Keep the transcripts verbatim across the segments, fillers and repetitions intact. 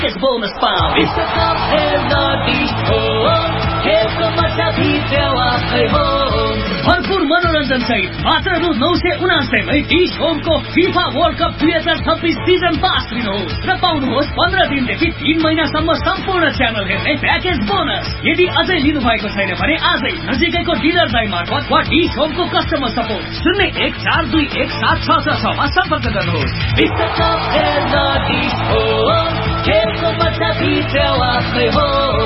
Package bonus पाऊ। विश्वकप हेर्न डिश होम, खेलको मजा भित्र आफै हो। भरपूर मनोरञ्जन सहित मात्र रु नौ सय उनासयमै डिश होमको फिफा वर्ल्ड कप दुई हजार छब्बिस सिजन पास लिनुहोस् र पाउनुहोस् पन्ध्र दिनदेखि तीन महिनासम्म सम्पूर्ण च्यानल हेर्ने प्याकेज बोनस। यदि अझै लिनु भएको छैन भने आजै नजिकैको डिलर दाइ मार्फत वा डिश होमको कस्टमर सपोर्ट शून्य एक चार दुई एक सात छ छ छमा सम्पर्क गर्नुहोस्। विश्वकप हेर्न डिश होम, खेलको मजा भित्र आफै हो।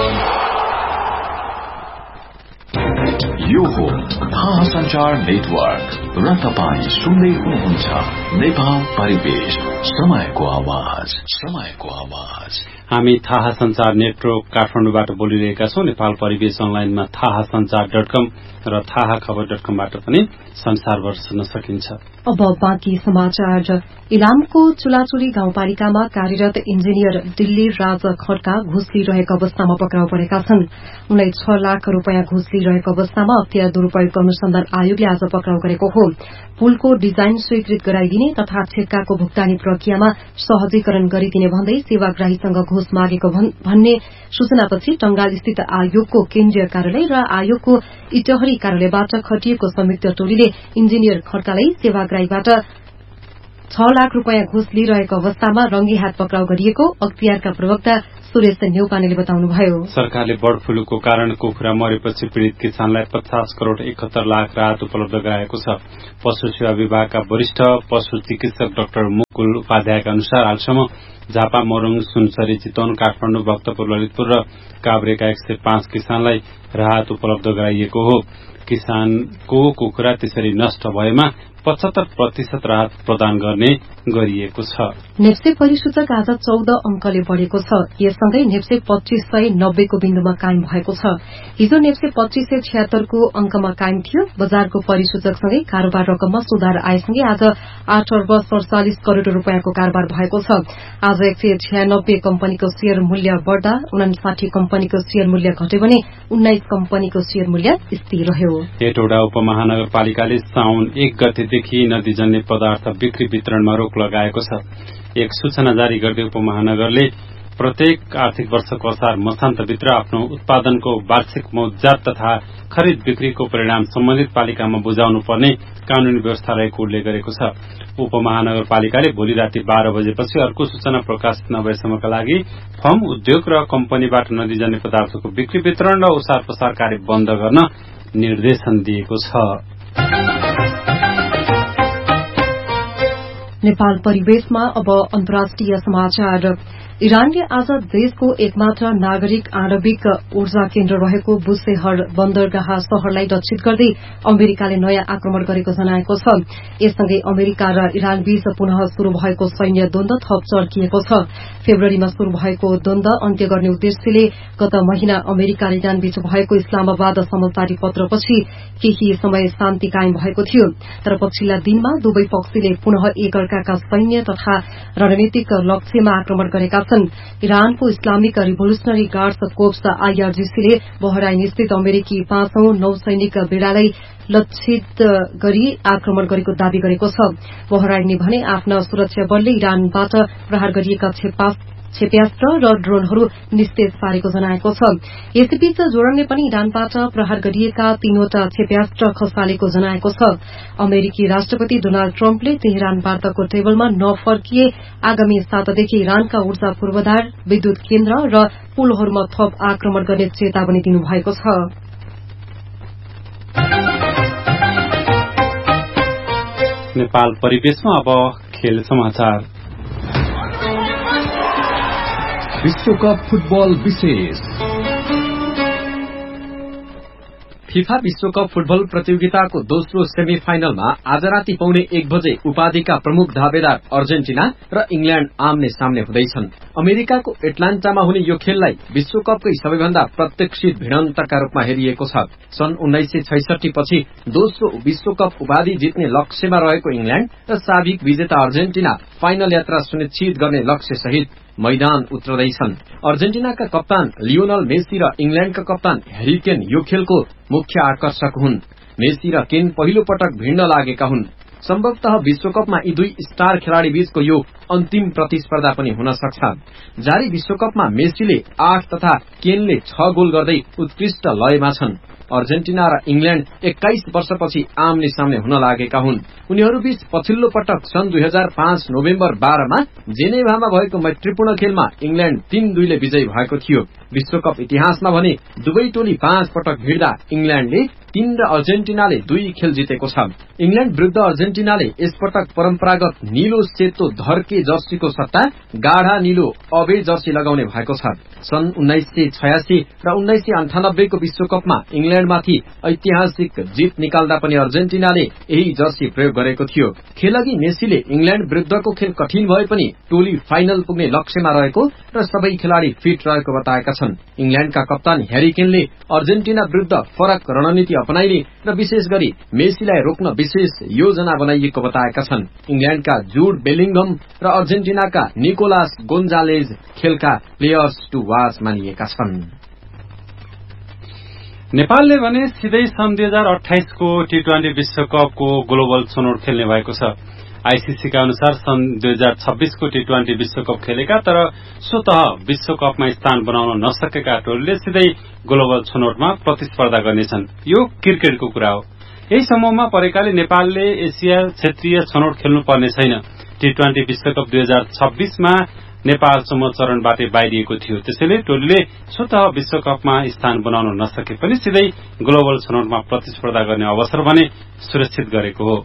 यो हो थाहा संचार नेटवर्क र तपाईँ सुन्दै हुनुहुन्छ नेपाल परिवेश, समयको आवाज, समयको आवाज। हामी थाहा संचार नेटवर्क काठमाडौँबाट बोलिरहेका छौं। नेपाल परिवेश अनलाइनमा थाहा संचार डट कम र थाहा खबर डट कमबाट पनि संसारभर सुन्न सकिन्छ। अब बाँकी समाचार। इलामको चुलाचुली गाउँपालिकामा कार्यरत इन्जिनियर दिल्ली राज खड्का घुस लिइरहेको अवस्थामा पक्राउ परेका छन्। उनलाई छ लाख रूपियाँ घुस लिइरहेको अवस्थामा अख्तियार दुरूपयोग अनुसन्धान आयोगले आज पक्राउ गरेको हो। पुलको डिजाइन स्वीकृत गराइदिने तथा ठेक्काको भुक्तानी प्रक्रियामा सहजीकरण गरिदिने भन्दै सेवाग्राहीसँग घुस मागेको भन्ने सूचनापछि टंगाल स्थित आयोगको केन्द्रीय कार्यालय र आयोगको इटहरी कार्यालयबाट खटिएको संयुक्त टोलीले इन्जिनियर खड्कालाई सेवाग्राहीबाट छ लाख रूपियाँ घुस लिइरहेको अवस्थामा रंगी हात पक्राउ गरिएको अख्तियारका प्रवक्ता सुरेश न्यौपानेले बताउनुभयो। सरकारले बर्ड फ्लूको कारण कुखुरा मरेपछि पीड़ित किसानलाई पचास करोड़ एकहत्तर लाख राहत उपलब्ध गराएको छ। पशु सेवा विभागका वरिष्ठ पशु चिकित्सक डाक्टर मुकुल उपाध्यायका अनुसार हालसम्म झापा, मोरङ, सुनसरी, चितवन, काठमाडौँ, भक्तपुर, ललितपुर र काभ्रेका एक सय पाँच किसानलाई राहत उपलब्ध गराइएको हो। किसानको कुखुरा त्यसरी नष्ट भएमा पचहत्तर प्रतिशत राहत प्रदान गर्ने गरिएको छ। नेप्से परिसूचक आज चौध अंकले बढ़ेको छ। यससँगै नेप्से पच्चीस सय नब्बेको बिन्दुमा कायम भएको छ। हिजो नेप्से पच्चीस सय छिहत्तरको अंकमा कायम थियो। बजारको परिसूचकसँगै कारोबार रकममा सुधार आएसँगै आज आठ अर्ब सड़चालिस करोड़ रूपियाँको कारोबार भएको छ। आज एक सय छियानब्बे कम्पनीको शेयर मूल्य बढ़दा उनासाठी कम्पनीको शेयर मूल्य घट्यो भने उन्नाइस कम्पनीको शेयर मूल्य स्थिर रह्यो। हेटौडा उपमहानगरपालिकाले साउन एक गतेदेखि नदीजन्य पदार्थ बिक्री वितरणमा रोक लगाएको छ। एक सूचना जारी गर्दै उपमहानगरले प्रत्येक आर्थिक वर्षको असार मसान्तभित्र आफ्नो उत्पादनको वार्षिक मौजात तथा खरिद बिक्रीको परिणाम सम्बन्धित पालिकामा बुझाउनु पर्ने कानूनी व्यवस्था रहेको उल्लेख गरेको छ। उपमहानगरपालिकाले भोलि राति बाह्र बजेपछि अर्को सूचना प्रकाशित नभएसम्मका लागि फर्म, उद्योग र कम्पनीबाट नदीजन्य पदार्थको बिक्री वितरण र ओसार पसार कार्य बन्द गर्न निर्देशन दिएको छ। नेपाल परिवेशमा अब अन्तर्राष्ट्रिय समाचार। इरानले आज देशको एकमात्र नागरिक आणविक ऊर्जा केन्द्र रहेको बुसेहर बन्दरगाह शहरलाई लक्षित गर्दै अमेरिकाले नयाँ आक्रमण गरेको जनाएको छ। यससँगै अमेरिका र इरान बीच पुनः शुरू भएको सैन्य द्वन्द्व थप चर्किएको छ। फेब्रुअरीमा शुरू भएको द्वन्द्व अन्त्य गर्ने उद्देश्यले गत महिना अमेरिका र इरान बीच भएको इस्लामाबाद समझदारी पत्रपछि केही समय शान्ति कायम भएको थियो। तर पछिल्ला दिनमा दुवै पक्षले पुनः एकअर्काका सैन्य तथा रणनीतिक लक्ष्यमा आक्रमण गरेका छन्। इरानको इस्लामिक रिभोल्युशनरी गार्ड्स कोर्प्स आईआरजीसीले बहराइन स्थित अमेरिकी पाँचौं नौसैनिक बेडालाई लक्षित गरी आक्रमण गरेको दावी गरेको छ। बहराइनले भने आफ्ना सुरक्षा बलले इरानबाट प्रहार गरिएका क्षेप्यास्त्र र ड्रोनहरू निस्तेज पारेको जनाएको छ। यसैबीच जोर्डनले पनि इरानबाट प्रहार गरिएका तीनवटा क्षेप्यास्त्र खसालेको जनाएको छ। अमेरिकी राष्ट्रपति डोनाल्ड ट्रम्पले तेहरान वार्ताको टेबलमा नफर्किए आगामी सातादेखि इरानका ऊर्जा पूर्वाधार, विद्युत केन्द्र र पुलहरूमा थप आक्रमण गर्ने चेतावनी दिनुभएको छ। नेपाल परिवेशमा अब खेल समाचार। विश्वकप फुटबल विशेष। फिफा विश्वकप फुटबल प्रतियोगिताको दोस्रो सेमी फाइनलमा आज राति पौने एक बजे उपाधिका प्रमुख दावेदार अर्जेन्टिना र इंग्ल्याण्ड आम्ने सामने हुँदैछन्। अमेरिकाको एटलान्टामा हुने यो खेललाई विश्वकपकै सबैभन्दा प्रतीक्षित भिडन्तका रूपमा हेरिएको छ। सन् उन्नाइस सय छैसठी पछि दोस्रो विश्वकप उपाधि जित्ने लक्ष्यमा रहेको इंग्ल्याण्ड र साबिक विजेता अर्जेन्टिना फाइनल यात्रा सुनिश्चित गर्ने लक्ष्य सहित मैदान उत्रदैछन्। अर्जेन्टिनाका कप्तान लियोनल मेसी र इंग्ल्याण्डका कप्तान ह्यारी केन यो खेलको मुख्य आकर्षक हुन्। मेसी र केन पहिलो पटक भिड्न लागेका हुन्। सम्भवतः विश्वकपमा यी दुई स्टार खेलाडी बीचको यो अन्तिम प्रतिस्पर्धा पनि हुन सक्छ। जारी विश्वकपमा मेसीले आठ तथा केनले छ गोल गर्दै उत्कृष्ट लयमा छन्। अर्जेन्टिना र इंग्ल्याण्ड एक्काइस वर्षपछि आमने सामने हुन लागेका हुन्। उनीहरूबीच पछिल्लो पटक सन् दुई हजार पाँच नोभेम्बर बाह्रमा जेनेभामा भएको मैत्रीपूर्ण खेलमा इंग्ल्याण्ड तीन दुईले विजयी भएको थियो। विश्वकप इतिहासमा भने दुवै टोली पाँच पटक भिड्दा इंग्ल्याण्डले तीन र अर्जेन्टिनाले दुई खेल जितेको छ। इंग्ल्याण्ड विरुद्ध अर्जेन्टिनाले यसपटक परम्परागत नीलो सेतो धर्के जर्सीको सट्टा गाढ़ा नीलो अबे जर्सी लगाउने भएको छ। सन् उन्नाइस सय छयासी र उन्नाइस सय अन्ठानब्बे को विश्वकपमा इंग्ल्याण्डमाथि ऐतिहासिक जित निकाल्दा पनि अर्जेन्टिनाले यही जर्सी प्रयोग गरेको थियो। खेलअघि मेसीले इंग्ल्याण्ड विरुद्धको खेल कठिन भए पनि टोली फाइनल पुग्ने लक्ष्यमा रहेको र सबै खेलाडी फिट रहेको बताएका छन्। इंग्ल्याण्डका कप्तान ह्यारी केनले अर्जेन्टिना विरुद्ध फरक रणनीति अपनाइने र विशेष गरी मेसीलाई रोक्न विशेष योजना बनाइएको बताएका छन्। इंग्ल्याण्डका जुड बेलिंगम र अर्जेन्टिनाका निकोलास गोन्जालेज खेलका प्लेयर्स टु वाच मानिएका छन्। नेपालले भने सिधै सन् दुई हजार अठाइस को टी ट्वेन्टी विश्वकपको ग्लोबल छनौट खेल्ने भएको छ। आईसीसी का अनुसार सन् दुई हजार छब्बीस को टी ट्वेन्टी विश्वकप खेलेका तर स्वतः विश्वकपमा स्थान बनाउन नसकेका टोलीले सिधै ग्लोबल छनौटमा प्रतिस्पर्धा गर्नेछन्। यो क्रिकेटको कुरा हो। यही समूहमा परेकाले नेपालले एसिया क्षेत्रीय छनौट खेल्नु पर्ने छैन। टी ट्वेन्टी विश्वकप दुई हजार छब्बीसमा नेपाल समूह चरणबाटै बाहिरिएको थियो। त्यसैले टोलीले स्वतः विश्वकपमा स्थान बनाउन नसके पनि सिधै ग्लोबल छनौटमा प्रतिस्पर्धा गर्ने अवसर भने सुरक्षित गरेको हो।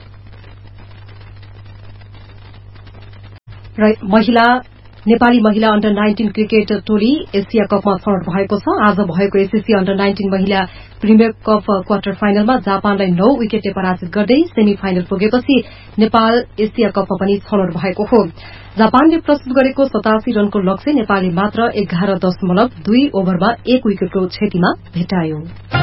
महिला नेपाली महिला अन्डर नाइन्टीन क्रिकेट टोली एसिया कपमा छनौट भएको छ। आज भएको एसएससी अन्डर नाइन्टीन महिला प्रिमियर कप क्वार्टर फाइनलमा जापानलाई नौ विकेटले पराजित गर्दै सेमी फाइनल पुगेपछि नेपाल एसिया कपमा पनि छनौट भएको हो। जापानले प्रस्तुत गरेको सतासी रनको लक्ष्य नेपालले मात्र एघार दशमलव दुई ओभरमा एक विकेटको क्षतिमा भेटायो।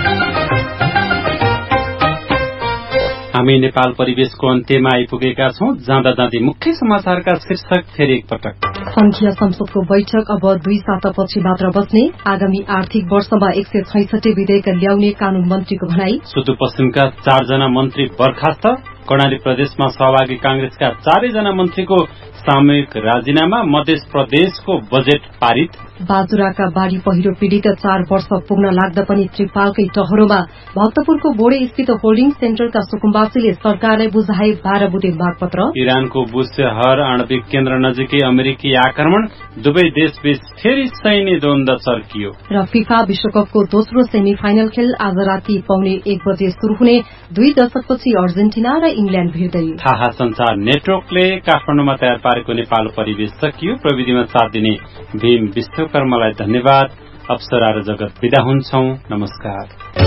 हामी नेपाल परिवेशको अन्त्यमा आइपुगेका छौं। जाँदा जाँदै मुख्य समाचारका शीर्षक फेरि एकपटक। संघीय संसदको बैठक अब दुई सातापछि मात्र बस्ने। आगामी आर्थिक वर्षमा एक सय छैसठी विधेयक ल्याउने कानून मन्त्रीको भनाई। सुदूरपश्चिमका चारजना मन्त्री बर्खास्त। कर्णाली प्रदेशमा सहभागी कांग्रेसका चारैजना मन्त्रीको सामूहिक राजीनामा। मध्य प्रदेशको बजेट पारित। बाजुराका बाढ़ी पहिरो पीड़ित चार वर्ष पुग्न लाग्दा पनि त्रिपालकै टहरोमा। भक्तपुरको बोडे स्थित होल्डिङ सेन्टरका सुकुम्बासीले सरकारलाई बुझाए बाह्र बुटे मागपत्र। इरानको बुशहर आणविक केन्द्र नजिकै अमेरिकी आक्रमण। दुवै देशबीच फेरि सैन्य द्वन्द चर्कियो। र फिफा विश्वकपको दोस्रो सेमी फाइनल खेल आज राति पौने एक बजे शुरू हुने। दुई दशकपछि अर्जेन्टिना र इंग्ल्याण्ड भिड्दै। थाहा संचार नेटवर्कले काठमाडौँमा तयार पारेको नेपाल परिवेश सकियो। प्रविधिमा साथ दिने भीम विश्वकर्मालाई धन्यवाद। अप्सरा र जगत विदा हुन्छौं। नमस्कार।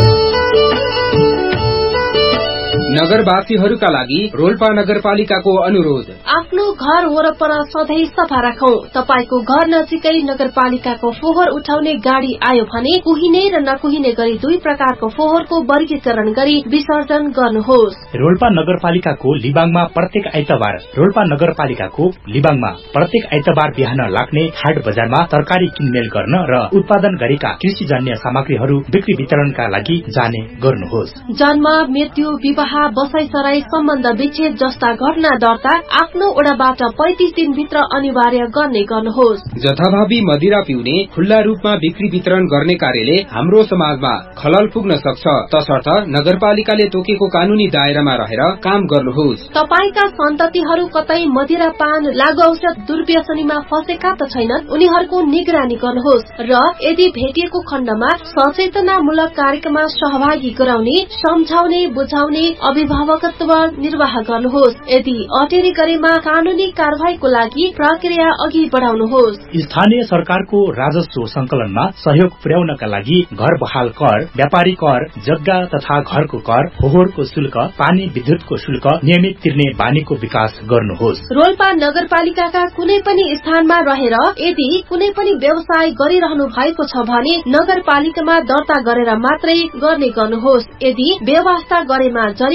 नगरवासीहरूका लागि रोल्पा नगरपालिकाको अनुरोध। आफ्नो घर वरपर सधैँ सफा राखौं। तपाईको घर नजिकै नगरपालिकाको फोहोर उठाउने गाड़ी आयो भने कुहिने र नकुहिने गरी दुई प्रकारको फोहोरको वर्गीकरण गरी विसर्जन गर्नुहोस्। रोल्पा नगरपालिकाको लिबाङमा प्रत्येक आइतबार रोल्पा नगरपालिकाको लिबाङमा प्रत्येक आइतबार बिहान लाग्ने हाट बजारमा तरकारी किनमेल गर्न र उत्पादन गरेका कृषिजन्य सामग्रीहरू बिक्री वितरणका लागि जाने गर्नुहोस्। जन्म, मृत्यु, विवाह, बसाई सराई, सम्बन्ध विच्छेद जस्ता घटना दर्ता आफ्नो ओडाबाट पैंतीस दिन भित्र अनिवार्य गर्ने गर्नुहोस्। जथाभावी मदिरा पिउने, खुल्ला रूपमा बिक्री वितरण गर्ने कार्यले हाम्रो समाजमा खलल पुग्न सक्छ। तसर्थ नगरपालिकाले तोकेको कानूनी दायरामा रहेर काम गर्नुहोस्। तपाईका सन्ततिहरू कतै मदिरा पान, लागु औषध दुर्व्यसनीमा फँसेका त छैनन्, उनीहरूको निगरानी गर्नुहोस् र यदि भेटिएको खण्डमा सचेतनामूलक कार्यक्रममा सहभागी गराउने, सम्झाउने, बुझाउने, अभिभावकत्व निर्वाह गर्नुहोस्। यदि अटेरी गरेमा कानूनी कार्यवाहीको लागि प्रक्रिया अघि बढाउनुहोस्। स्थानीय सरकारको राजस्व संकलनमा सहयोग पुर्याउनका लागि घर बहाल कर, व्यापारी कर, जग्गा तथा घरको कर, फोहोरको शुल्क, पानी विद्युतको शुल्क नियमित तिर्ने बानीको विकास गर्नुहोस्। रोल्पा नगरपालिकाका कुनै पनि स्थानमा रहेर यदि कुनै पनि व्यवसाय गरिरहनु भएको छ भने नगरपालिकामा दर्ता गरेर मात्रै गर्ने गर्नुहोस्। यदि व्यवस्था गरेमा जरिवाना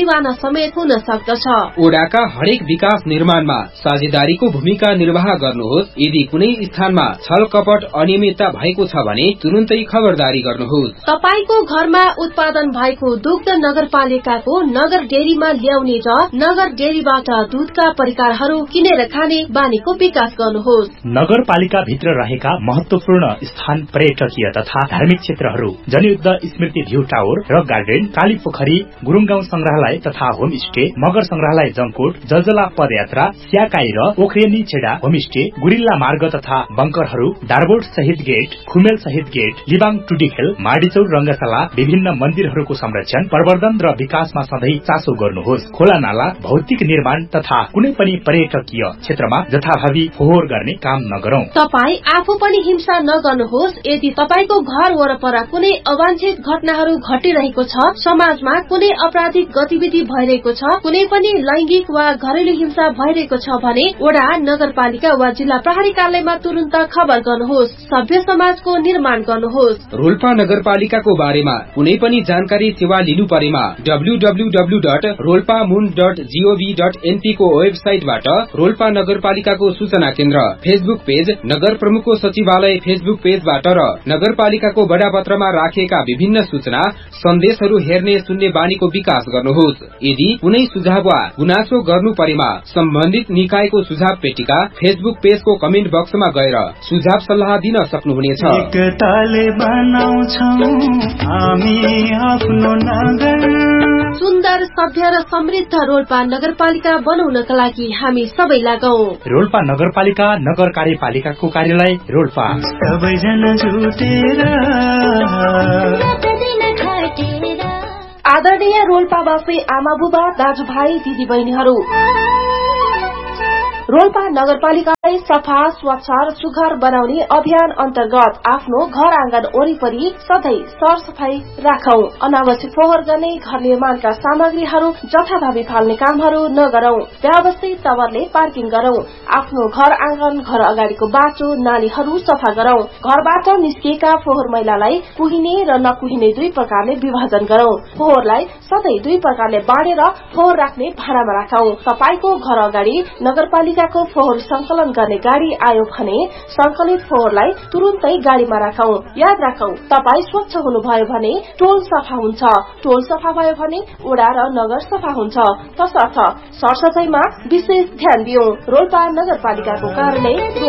जरिवाना समेत हुन सक्दछ। ओडाका हरेक विकास निर्माणमा साझेदारीको भूमिका निर्वाह गर्नुहोस्। यदि कुनै स्थानमा छल कपट अनियमितता भएको छ भने तुरुन्तै खबरदारी गर्नुहोस्। तपाईको घरमा उत्पादन भएको दुग्ध नगरपालिकाको नगर डेरीमा ल्याउने र नगर डेरीबाट दूधका परिकारहरू किनेर खाने बानीको विकास गर्नुहोस्। नगरपालिका भित्र रहेका महत्वपूर्ण स्थान पर्यटकीय तथा धार्मिक क्षेत्रहरू जनयुद्ध स्मृति भ्यू टावर र गार्डन, काली पोखरी, गुरुङ गाउँ संग्रहालय तथा होमस्टे, मगर संग्रहालय जङकोट, जलजला पदयात्रा, स्याकाई र ओख्रेनी छेडा होमस्टे, गुरिल्ला मार्ग तथा बंकरहरू, डारबोर्ड सहित गेट, खुमेल सहित गेट, लिबाङ टुडीखेल, माडीचौर रंगशाला, विभिन्न मन्दिरहरूको संरक्षण, प्रवर्धन र विकासमा सधैं चासो गर्नुहोस्। खोला नाला, भौतिक निर्माण तथा कुनै पनि पर्यटकीय क्षेत्रमा जथाभावी फोहोर गर्ने काम नगरौं। तपाई आफू पनि हिंसा नगर्नुहोस्। यदि तपाईको घर वरपर कुनै अवांछित घटनाहरू घटिरहेको छ, समाजमा कुनै आपराधिक गतिविधि भइरहेको छ, कुनै पनि लैंगिक वा घरेलु हिंसा भइरहेको छ भने वडा, नगरपालिका वा जिल्ला प्रहरी कार्यालयमा तुरन्त खबर गर्नुहोस्। सभ्य समाजको निर्माण गर्नुहोस्। रोल्पा नगरपालिकाको बारेमा कुनै पनि जानकारी सेवा लिनु परेमा W W W dot Rolpa मुन डट जीओभी डट एनपी को वेबसाइटबाट रोल्पा नगरपालिकाको सूचना केन्द्र फेसबुक पेज, नगर प्रमुखको सचिवालय फेसबुक पेजबाट र नगरपालिकाको बडापत्रमा राखिएका विभिन्न सूचना सन्देशहरू हेर्ने सुन्ने बानीको विकास गर्नुहोस्। यदि कुनै सुझाव वा गुनासो गर्नु परेमा सम्बन्धित निकायको सुझाव पेटिका फेसबुक पेजको कमेन्ट बक्समा गएर सुझाव सल्लाह दिन सक्नुहुनेछ। सुन्दर, सभ्य र समृद्ध रोल्पा नगरपालिका बनाउनका लागि हामी सबै लागौं। रोल्पा नगरपालिका नगर कार्यपालिकाको कार्यालय रोल्पा। सबैजना जुटेर आदरणीय रोल्पावासी आमा बुबा, दाजुभाइ, दिदी बहिनीहरू, रोल्पा नगरपालिकालाई सफा, स्वच्छ र सुघर बनाउने अभियान अन्तर्गत आफ्नो घर आँगन वरिपरि सधैं सरसफाई राखौं। अनावश्यक फोहोर गर्ने, घर निर्माणका सामग्रीहरू जथाभावी फाल्ने कामहरू नगरौं। व्यवस्थित तवरले पार्किङ गरौं। आफ्नो घर आँगन, घर अगाडिको बाटो, नालीहरू सफा गरौं। घरबाट निस्किएका फोहोर मैलालाई कुहिने र नकुहिने दुई प्रकारले विभाजन गरौं। फोहोरलाई सधैं दुई प्रकारले बाँडेर फोहोर राख्ने भाँडामा राखौं। तपाईको घर अगाडि नगरपालिका को फोहोर संकलन गर्ने गाड़ी आयो भने संकलित फोहोरलाई तुरुन्तै गाड़ीमा राखौं। याद राखौं, तपाई स्वच्छ हुनुभयो भने टोल सफा हुन्छ, टोल सफा भयो भने वडा र नगर सफा हुन्छ। तसर्थ सरसफाईमा विशेष ध्यान दियौं। रोल्पा नगरपालिकाको कार्यालय